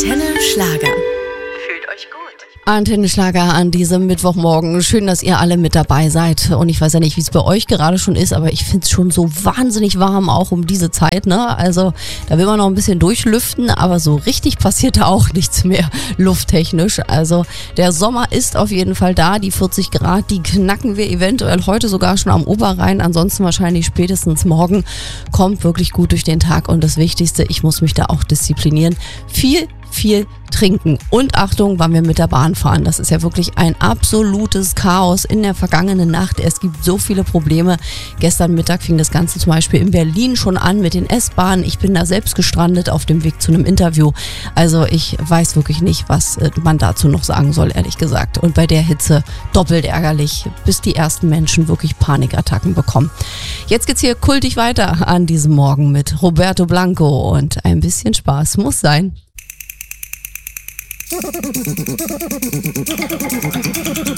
Antenne Schlager. Fühlt euch gut. Antenne Schlager an diesem Mittwochmorgen. Schön, dass ihr alle mit dabei seid. Und ich weiß ja nicht, wie es bei euch gerade schon ist, aber ich finde es schon so wahnsinnig warm, auch um diese Zeit, ne? Also da will man noch ein bisschen durchlüften, aber so richtig passiert da auch nichts mehr lufttechnisch. Also der Sommer ist auf jeden Fall da. Die 40 Grad, die knacken wir eventuell heute sogar schon am Oberrhein. Ansonsten wahrscheinlich spätestens morgen. Kommt wirklich gut durch den Tag. Und das Wichtigste, ich muss mich da auch disziplinieren. Viel trinken. Und Achtung, wann wir mit der Bahn fahren. Das ist ja wirklich ein absolutes Chaos in der vergangenen Nacht. Es gibt so viele Probleme. Gestern Mittag fing das Ganze zum Beispiel in Berlin schon an mit den S-Bahnen. Ich bin da selbst gestrandet auf dem Weg zu einem Interview. Also ich weiß wirklich nicht, was man dazu noch sagen soll, ehrlich gesagt. Und bei der Hitze doppelt ärgerlich, bis die ersten Menschen wirklich Panikattacken bekommen. Jetzt geht's hier kultig weiter an diesem Morgen mit Roberto Blanco und ein bisschen Spaß muss sein.